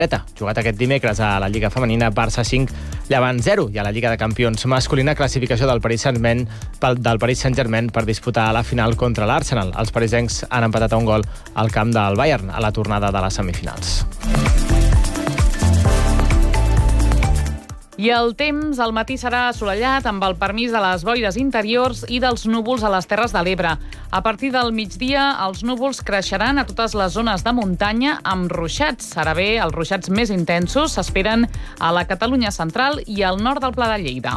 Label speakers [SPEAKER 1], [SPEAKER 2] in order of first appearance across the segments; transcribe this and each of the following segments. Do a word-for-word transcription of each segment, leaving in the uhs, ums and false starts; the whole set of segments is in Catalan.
[SPEAKER 1] Jugat aquest dimecres a la Lliga Femenina, Barça cinc, Llevant zero, i a la Lliga de Campions masculina, classificació del Paris Saint-Germain del Paris Saint-Germain per disputar la final contra l'Arsenal. Els parisencs han empatat a un gol al camp del Bayern a la tornada de les semifinals.
[SPEAKER 2] I el temps al matí serà assolellat amb el permís de les boires interiors i dels núvols a les Terres de l'Ebre. A partir del migdia, els núvols creixeran a totes les zones de muntanya amb ruixats. Ara bé, els ruixats més intensos s'esperen a la Catalunya central i al nord del Pla de Lleida.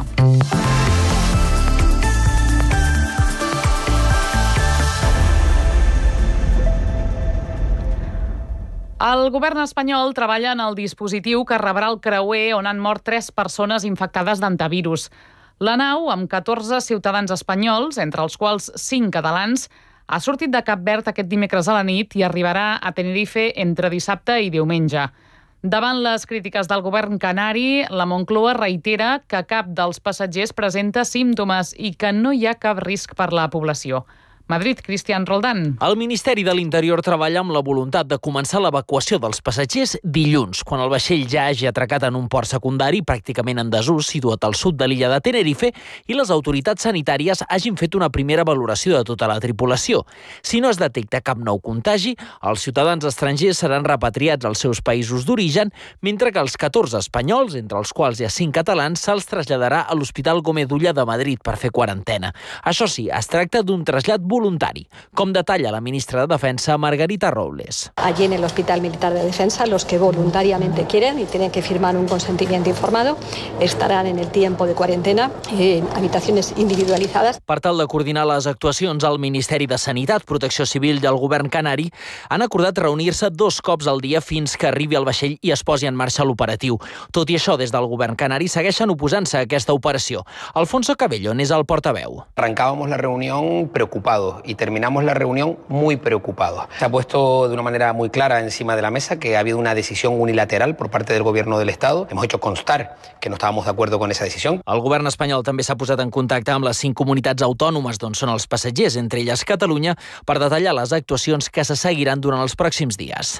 [SPEAKER 2] El govern espanyol treballa en el dispositiu que rebrà el creuer on han mort tres persones infectades d'antivirus. La nau, amb catorze ciutadans espanyols, entre els quals cinc catalans, ha sortit de Cap Verd aquest dimecres a la nit i arribarà a Tenerife entre dissabte i diumenge. Davant les crítiques del govern canari, la Moncloa reitera que cap dels passatgers presenta símptomes i que no hi ha cap risc per la població. Madrid, Cristian Roldán.
[SPEAKER 3] El Ministeri de l'Interior treballa amb la voluntat de començar l'evacuació dels passatgers dilluns, quan el vaixell ja hagi atracat en un port secundari pràcticament en desús situat al sud de l'illa de Tenerife i les autoritats sanitàries hagin fet una primera valoració de tota la tripulació. Si no es detecta cap nou contagi, els ciutadans estrangers seran repatriats als seus països d'origen, mentre que els catorze espanyols, entre els quals hi ha cinc catalans, se'ls traslladarà a l'Hospital Gómez d'Ulla de Madrid per fer quarantena. Això sí, es tracta d'un trasllat voluntari, com detalla la ministra de Defensa, Margarita Robles.
[SPEAKER 4] Allí en el Hospital Militar de Defensa, los que voluntariamente quieren y tienen que firmar un consentimiento informado estarán en el tiempo de cuarentena en habitaciones individualizadas.
[SPEAKER 3] Per tal de coordinar les actuacions, el Ministeri de Sanitat, Protecció Civil i el Govern Canari han acordat reunir-se dos cops al dia fins que arribi el vaixell i es posi en marxa l'operatiu. Tot i això, des del Govern Canari segueixen oposant-se a aquesta operació. Alfonso Cabello n'és el portaveu.
[SPEAKER 5] Arrancábamos la reunión preocupados y terminamos la reunión muy preocupados. Se ha puesto de una manera muy clara encima de la mesa que ha habido una decisión unilateral por parte del Gobierno del Estado. Hemos hecho constar que no estábamos de acuerdo con esa decisión.
[SPEAKER 3] El govern espanyol també s'ha posat en contacte amb les cinc comunitats autònomes d'on són els passatgers, entre elles Catalunya, per detallar les actuacions que se seguiran durant els pròxims dies.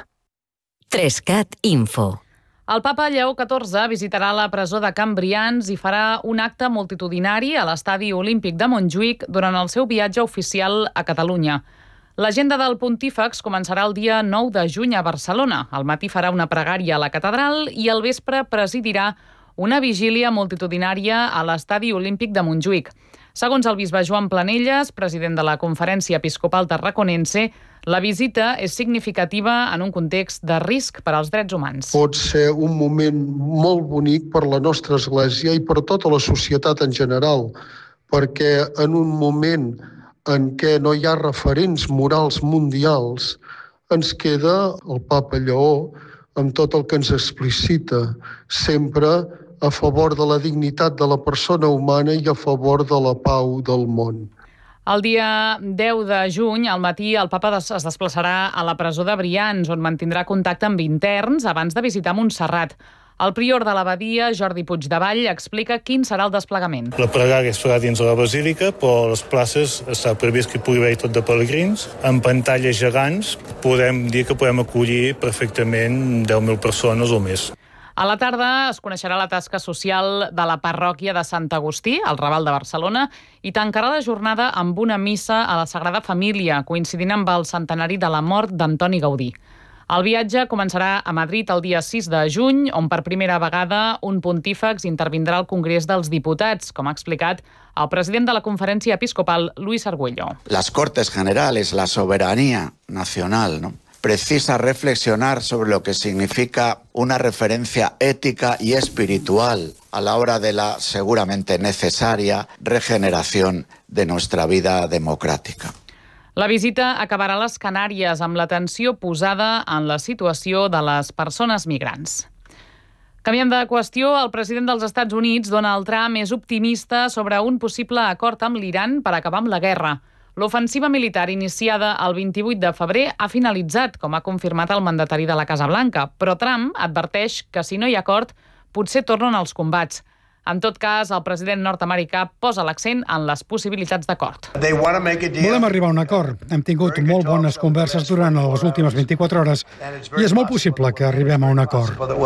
[SPEAKER 6] Trescat Info.
[SPEAKER 2] El papa Lleó catorze visitarà la presó de Can Brians i farà un acte multitudinari a l'Estadi Olímpic de Montjuïc durant el seu viatge oficial a Catalunya. L'agenda del pontífex començarà el dia nou de juny a Barcelona. Al matí farà una pregària a la catedral i al vespre presidirà una vigília multitudinària a l'Estadi Olímpic de Montjuïc. Segons el bisbe Joan Planelles, president de la Conferència Episcopal Tarraconense, la visita és significativa en un context de risc per als drets humans.
[SPEAKER 7] Pot ser un moment molt bonic per la nostra Església i per tota la societat en general, perquè en un moment en què no hi ha referents morals mundials, ens queda el papa Lleó amb tot el que ens explicita, sempre a favor de la dignitat de la persona humana i a favor de la pau del món.
[SPEAKER 2] El dia deu de juny, al matí, el papa es desplaçarà a la presó de Brians, on mantindrà contacte amb interns abans de visitar Montserrat. El prior de l'abadia, Jordi Puigdevall, explica quin serà el desplegament.
[SPEAKER 8] La pregària es farà dins de la basílica, però les places està previst que hi pugui haver tot de pelegrins. En pantalles gegants podem dir que podem acollir perfectament deu mil persones o més.
[SPEAKER 2] A la tarda es coneixerà la tasca social de la parròquia de Sant Agustí, al Raval de Barcelona, i tancarà la jornada amb una missa a la Sagrada Família, coincidint amb el centenari de la mort d'Antoni Gaudí. El viatge començarà a Madrid el dia sis de juny, on per primera vegada un pontífex intervindrà al Congrés dels Diputats, com ha explicat el president de la Conferència Episcopal, Luis Argüello.
[SPEAKER 9] Las Cortes Generales, la soberanía nacional, ¿no?, precisa reflexionar sobre lo que significa una referencia ética y espiritual a la hora de la seguramente necesaria regeneración de nuestra vida democrática.
[SPEAKER 2] La visita acabarà a les Canàries amb l'atenció posada en la situació de les persones migrants. Canviant de qüestió, el president dels Estats Units, Donald Trump, és optimista sobre un possible acord amb l'Iran per acabar amb la guerra. L'ofensiva militar iniciada el vint-i-vuit de febrer ha finalitzat, com ha confirmat el mandatari de la Casa Blanca, però Trump adverteix que si no hi ha acord, potser tornen els combats. En tot cas, el president nord-americà posa l'accent en les possibilitats d'acord.
[SPEAKER 10] Volem arribar a un acord. Hem tingut molt bones converses durant les últimes vint-i-quatre hores i és molt possible que arribem a un acord.